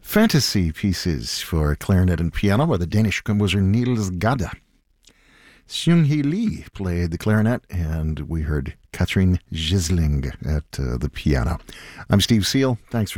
Fantasy pieces for clarinet and piano by the Danish composer Niels Gade. Seung-hee Lee played the clarinet, and we heard Katrin Gisling at the piano. I'm Steve Seal. Thanks for